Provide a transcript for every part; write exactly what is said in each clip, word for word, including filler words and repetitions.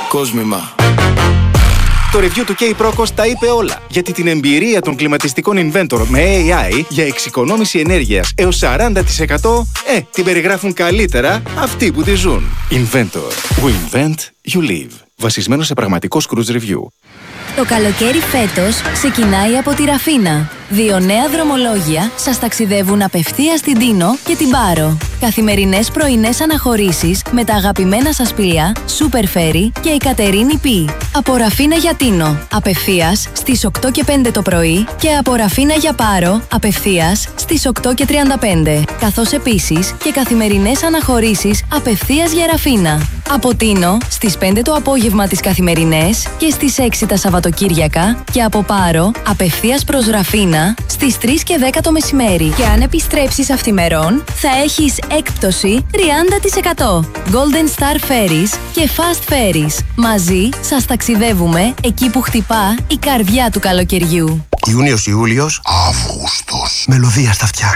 Κόσμημα. Το review του K-Procos τα είπε όλα, γιατί την εμπειρία των κλιματιστικών Inventor με έι άι για εξοικονόμηση ενέργειας έως σαράντα τοις εκατό, ε, την περιγράφουν καλύτερα αυτοί που τη ζουν. Inventor. We invent, you live. Βασισμένο σε πραγματικό cruise review. Το καλοκαίρι φέτος ξεκινάει από τη Ραφίνα. Δύο νέα δρομολόγια σας ταξιδεύουν απευθείας στην Τίνο και την Πάρο. Καθημερινές πρωινές αναχωρήσεις με τα αγαπημένα σας πλοία Super Ferry και η Κατερίνη Πι. Από Ραφίνα για Τίνο, απευθείας στις οκτώ και πέντε το πρωί και από Ραφίνα για Πάρο, απευθείας στις οκτώ και τριάντα πέντε. Καθώς επίσης και καθημερινές αναχωρήσεις απευθείας για Ραφίνα. Από Τίνο στις πέντε το απόγευμα τις καθημερινές και στις έξι τα Σαββατοκύριακα και από Πάρο απευθείας προς Ραφίνα στις τρεις και δέκα το μεσημέρι. Και αν επιστρέψεις αυθημερών θα έχεις έκπτωση τριάντα τοις εκατό. Golden Star Ferries και Fast Ferries. Μαζί σας ταξιδεύουμε εκεί που χτυπά η καρδιά του καλοκαιριού. Ιούνιος-Ιούλιος, Αύγουστος. Μελωδία στα αυτιά.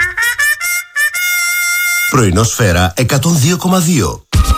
Πρωινό Σφαίρα εκατόν δύο κόμμα δύο.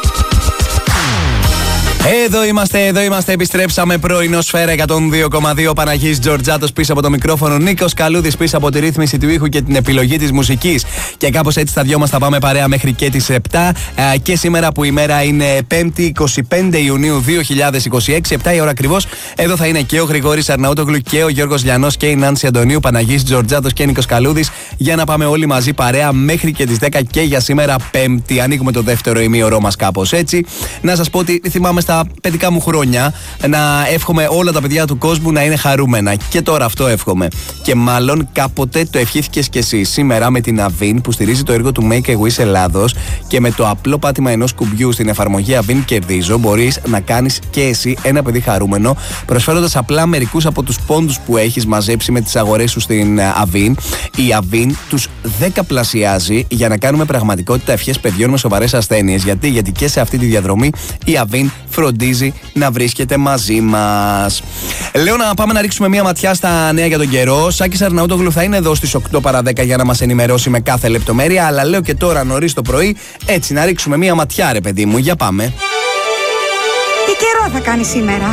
Εδώ είμαστε, εδώ είμαστε, επιστρέψαμε. Πρωινό Σφαίρα εκατόν δύο κόμμα δύο. Παναγής Τζορτζάτος πίσω από το μικρόφωνο, Νίκος Καλούδης πίσω από τη ρύθμιση του ήχου και την επιλογή της μουσικής. Και κάπως έτσι τα δυο μας θα πάμε παρέα μέχρι και τις επτά. Και σήμερα που η μέρα είναι Πέμπτη, είκοσι πέντε Ιουνίου δύο χιλιάδες είκοσι έξι, επτά η ώρα ακριβώς. Εδώ θα είναι και ο Γρηγόρης Αρναούτογλου και ο Γιώργος Λιανός και η Νάνση Αντωνίου, Παναγής Τζορτζάτος και Νίκος Καλούδης, για να πάμε όλοι μαζί παρέα μέχρι και τις δέκα και για σήμερα Πέμπτη. Ανοίγουμε το δεύτερο ημίωρό μας κάπως έτσι. Να σας πω ότι θυμάμαι στα παιδικά μου χρόνια να εύχομαι όλα τα παιδιά του κόσμου να είναι χαρούμενα. Και τώρα αυτό εύχομαι. Και μάλλον κάποτε το ευχήθηκες κι εσύ. Σήμερα με την Avin που στηρίζει το έργο του Make a Wish Ελλάδος και με το απλό πάτημα ενός κουμπιού στην εφαρμογή Avin Κερδίζω, μπορείς να κάνεις και εσύ ένα παιδί χαρούμενο, προσφέροντας απλά μερικούς από τους πόντους που έχεις μαζέψει με τις αγορές σου στην Avin. Η Avin τους δεκαπλασιάζει για να κάνουμε πραγματικότητα ευχές παιδιών με σοβαρές ασθένειες. Γιατί, γιατί και σε αυτή τη διαδρομή η Avin φροντίζει να βρίσκεται μαζί μας. Λέω να πάμε να ρίξουμε μια ματιά στα νέα για τον καιρό. Σάκης Αρναούτογλου θα είναι εδώ στις οκτώ παρά δέκα για να μας ενημερώσει με κάθε λεπτομέρεια. Αλλά λέω και τώρα νωρίς το πρωί, έτσι να ρίξουμε μια ματιά, ρε παιδί μου. Για πάμε. Τι καιρό θα κάνει σήμερα?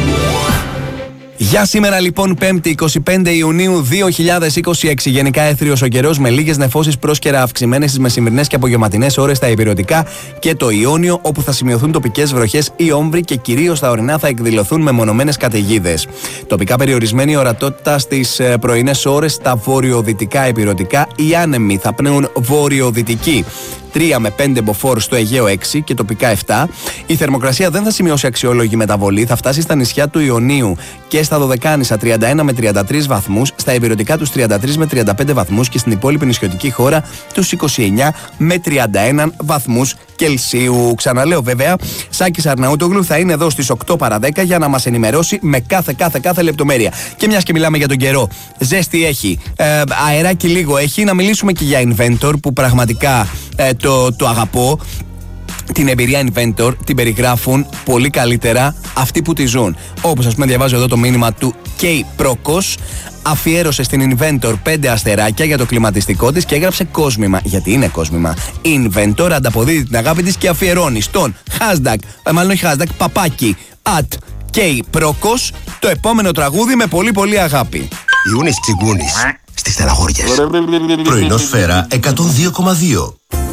Για σήμερα λοιπόν Πέμπτη είκοσι πέντε Ιουνίου δύο χιλιάδες είκοσι έξι, γενικά έθριος ο καιρός με λίγες νεφώσεις πρόσκαιρα αυξημένες στις μεσημερινές και απογευματινές ώρες στα ηπειρωτικά και το Ιόνιο, όπου θα σημειωθούν τοπικές βροχές ή όμβροι και κυρίως στα ορεινά θα εκδηλωθούν μεμονωμένες καταιγίδες. Τοπικά περιορισμένη ορατότητα στις πρωινές ώρες στα βορειοδυτικά ηπειρωτικά, οι άνεμοι θα πνέουν βορειοδυτικοί. τρία με πέντε μποφόρ στο Αιγαίο έξι και τοπικά επτά. Η θερμοκρασία δεν θα σημειώσει αξιόλογη μεταβολή, θα φτάσει στα νησιά του Ιωνίου και στα Δωδεκάνησα τριάντα ένα με τριάντα τρεις βαθμούς, στα ηπειρωτικά τους τριάντα τρεις με τριάντα πέντε βαθμούς και στην υπόλοιπη νησιωτική χώρα τους είκοσι εννέα με τριάντα ένα βαθμούς Κελσίου. Ξαναλέω βέβαια, Σάκης Αρναούτογλου θα είναι εδώ στις οκτώ παρά δέκα για να μας ενημερώσει με κάθε κάθε κάθε λεπτομέρεια. Και μιας και μιλάμε για τον καιρό, ζέστη έχει, ε, αεράκι λίγο έχει, να μιλήσουμε και για Inventor που πραγματικά ε, το, το αγαπώ. Την εμπειρία Inventor την περιγράφουν πολύ καλύτερα αυτοί που τη ζουν. Όπως ας πούμε διαβάζω εδώ το μήνυμα του K-Procos, αφιέρωσε στην Inventor πέντε αστεράκια για το κλιματιστικό της και έγραψε κόσμημα. Γιατί είναι κόσμημα. Inventor ανταποδίδει την αγάπη της και αφιερώνει στον hashtag, μάλλον όχι hashtag, παπάκι at K-Procos το επόμενο τραγούδι με πολύ πολύ αγάπη. Ιούνις Τσιγκούνης στις Στεναχώριες. Πρωινό Σφαίρα εκατόν δύο κόμμα δύο.